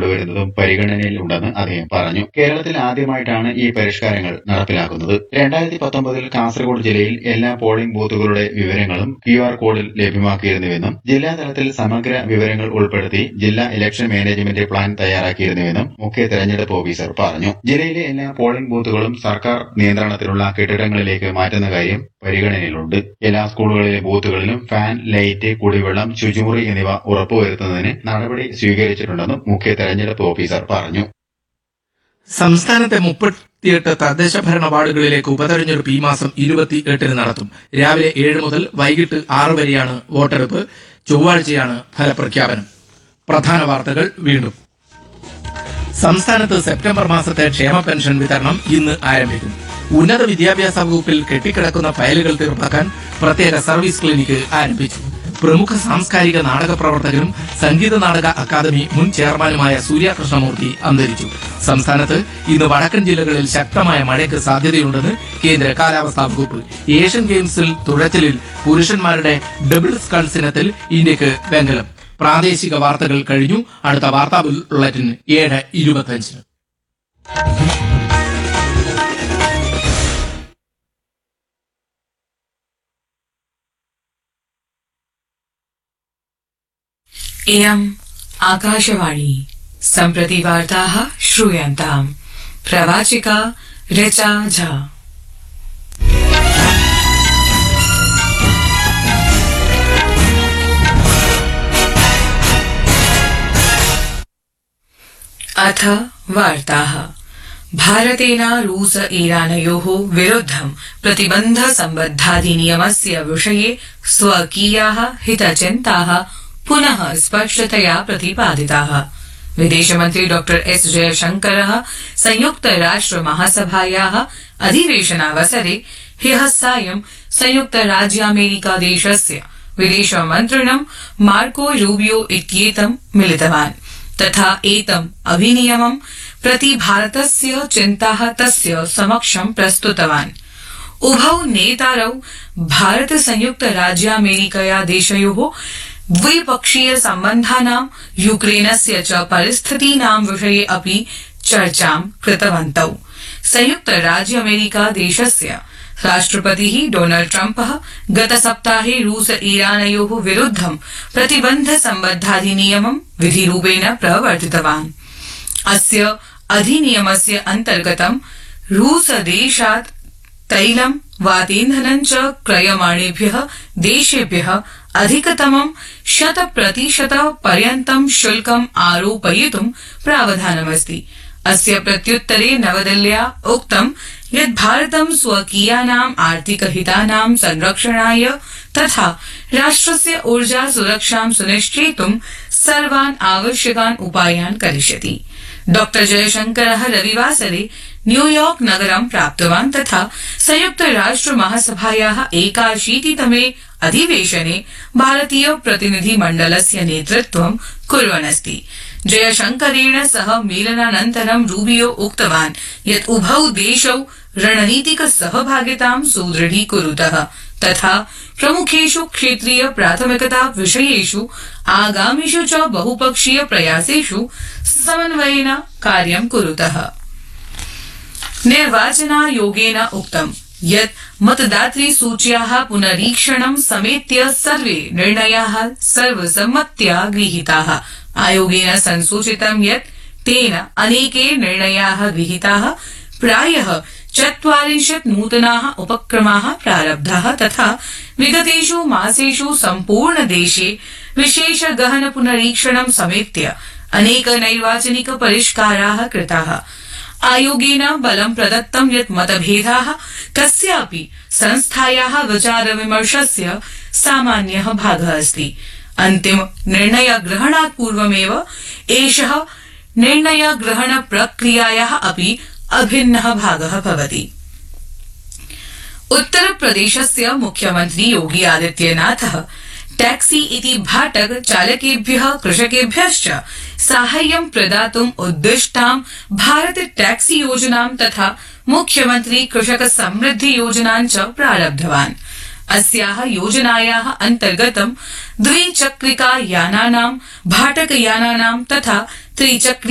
കൊണ്ടുവരുന്നതും പരിഗണനയിലുണ്ടെന്ന് അദ്ദേഹം പറഞ്ഞു. കേരളത്തിൽ ആദ്യമായിട്ടാണ് ഈ പരിഷ്കാരങ്ങൾ നടപ്പിലാക്കുന്നത്. 2019 കാസർഗോഡ് ജില്ലയിൽ എല്ലാ പോളിംഗ് ബൂത്തുകളുടെ വിവരങ്ങളും QR കോഡിൽ ലഭ്യമാക്കിയിരുന്നുവെന്നും ജില്ലാതലത്തിൽ സമഗ്ര വിവരങ്ങൾ ഉൾപ്പെടുത്തി ജില്ലാ ഇലക്ഷൻ മാനേജ്മെന്റ് പ്ലാൻ തയ്യാറാക്കിയിരുന്നുവെന്നും മുഖ്യ തെരഞ്ഞെടുപ്പ് ഓഫീസർ പറഞ്ഞു. ജില്ലയിലെ എല്ലാ പോളിംഗ് ബൂത്തുകളും സർക്കാർ നിയന്ത്രണത്തിലുള്ള കെട്ടിടങ്ങളിലേക്ക് മാറ്റുന്ന കാര്യം പരിഗണനയിലുണ്ട്. എല്ലാ സ്കൂളുകളിലെ ബൂത്തുകളിലും ഫാൻ, ലൈറ്റ്, കുടിവെള്ളം, ശുചിമുറി എന്നിവ ഉറപ്പുവരുത്തുന്നതിന് നടപടി സ്വീകരിച്ചിട്ടുണ്ടെന്നും മുഖ്യ തെരഞ്ഞെടുപ്പ് ഓഫീസർ പറഞ്ഞു. സംസ്ഥാനത്തെ 38 തദ്ദേശ ഭരണ വാർഡുകളിലേക്ക് ഉപതെരഞ്ഞെടുപ്പ് ഈ മാസം 28-ന് നടത്തും. രാവിലെ 7 മുതൽ വൈകിട്ട് 6 വരെയാണ് വോട്ടെടുപ്പ്. ചൊവ്വാഴ്ചയാണ് ഫലപ്രഖ്യാപനം. പ്രധാന വാർത്തകൾ വീണ്ടും. സംസ്ഥാനത്ത് സെപ്റ്റംബർ മാസത്തെ ക്ഷേമ പെൻഷൻ വിതരണം ഇന്ന് ആരംഭിക്കും. ഉന്നത വിദ്യാഭ്യാസ വകുപ്പിൽ കെട്ടിക്കിടക്കുന്ന ഫയലുകൾ തീർപ്പാക്കാൻ പ്രത്യേക സർവീസ് ക്ലിനിക്ക് ആരംഭിച്ചു. പ്രമുഖ സാംസ്കാരിക നാടക പ്രവർത്തകനും സംഗീത നാടക അക്കാദമി മുൻ ചെയർമാനുമായ സൂര്യ കൃഷ്ണമൂർത്തി അന്തരിച്ചു. സംസ്ഥാനത്ത് ഇന്ന് വടക്കൻ ജില്ലകളിൽ ശക്തമായ മഴയ്ക്ക് സാധ്യതയുണ്ടെന്ന് കേന്ദ്ര കാലാവസ്ഥാ വകുപ്പ്. ഏഷ്യൻ ഗെയിംസിൽ തുഴച്ചിലിൽ പുരുഷന്മാരുടെ ഡബിൾ സ്കൾസ് ഇനത്തിൽ ഇന്ത്യക്ക് വെങ്കലം. പ്രാദേശിക വാർത്തകൾ കഴിഞ്ഞു. അടുത്ത വാർത്താ ബുള്ളറ്റിൻ 7:25. इयम् आकाशवाणी. सम्प्रति वार्ताः श्रूयन्ताम्. प्रवाचिका ऋचा झा. अथ वार्ताः. भारतेन रूस ईरानयोः विरुद्धं प्रतिबन्ध सम्बद्धाधिनियमस्य विषये स्वकीयाः हितचिन्ताः पुनः स्पष्टतया प्रतिपादिताः. विदेशमन्त्री डॉ एस जयशंकरः संयुक्त राष्ट्र महासभायाः अधिवेशनावसरे ह्यः सायं संयुक्त राज्यामेरिका देशस्य विदेशमन्त्रिणं मार्को रूबियो इत्येतं मिलितवान् तथा एतम् अधिनियमं प्रति भारतस्य चिन्ताः तस्य समक्षं प्रस्तुतवान्. उभौ नेतारौ भारत संयुक्त राज्यामेरिकया देशयोः द्विपक्षीय सम्बन्धानां यूक्रेनस्य च परिस्थितीनां विषये अपि चर्चां कृतवन्तौ. संयुक्त राज्य अमेरिका देशस्य राष्ट्रपतिः डोनाल्ड ट्रम्पः गतसप्ताहे रूस ईरानयोः विरुद्धं प्रतिबन्ध सम्बद्धाधिनियमं विधिरूपेण प्रवर्तितवान्. अस्य अधिनियमस्य अन्तर्गतं रूसदेशात् तैलं, वातेन्धनं च क्रयमाणेभ्यः देशेभ्यः अधिकतमं 100% पर्यन्तं शुल्कम् आरोपयितुं प्रावधानमस्ति. अस्य प्रत्युत्तरे नवदिल्ल्या उक्तं यत् भारतं स्वकीयानाम् आर्थिकहितानां संरक्षणाय तथा राष्ट्रस्य ऊर्जा सुरक्षां सुनिश्चेतुं सर्वान् आवश्यकान् उपायान् करिष्यति. डॉ जयशंकरः रविवासरे न्यूयॉर्क नगरं प्राप्तवान् तथा संयुक्त राष्ट्र महासभायाः 81तमे अधिवेशने भारतीय प्रतिनिधि मण्डलस्य नेतृत्वं कुर्वन् अस्ति. जयशंकरेण सह मेलनानन्तरं रूबियो उक्तवान् यत् उभौ देशौ रणनीतिक सहभागितां सुदृढीकुरुतः तथा प्रमुखेषु क्षेत्रीय प्राथमिकता विषयेषु आगामिषु च बहुपक्षीय प्रयासेषु समन्वयेन कार्यं कुरुतः. निर्वाचनायोगेन उक्तं यत् मतदातृ सूच्याः पुनरीक्षणं समेत्य सर्वे निर्णयाः सर्वसम्मत्या गृहीताः. आयोगेन संसूचितं यत् तेन अनेके निर्णयाः गृहीताः. प्रायः 40 नूतनाः उपक्रमाः प्रारब्धाः तथा विगतेषु मासेषु सम्पूर्ण देशे विशेष गहन पुनरीक्षणं समेत्य अनेक नैर्वाचनिक परिष्काराः कृताः. आयोगेन बलं प्रदत्तं यत् मतभेदाः कस्यापि संस्थायाः विचार विमर्शस्य सामान्यः भागः अस्ति. अन्तिम निर्णय ग्रहणात् पूर्वमेव एषः निर्णय ग्रहण प्रक्रियायाः अपि अभिन्नः भागः भवति. उत्तर प्रदेशस्य मुख्यमन्त्री योगी आदित्यनाथः टैक्सी इति भाटक चालकेभ्यः कृषकेभ्यश्च साहाय्यं प्रदातुम् उद्दिष्टां भारत टैक्सी योजनां तथा मुख्यमन्त्री कृषक समृद्धि योजनां च प्रारब्धवान्. अस्याः योजनायाः अन्तर्गतं द्विचक्रिका यानानां, भाटक यानानां तथा त्रिचक्री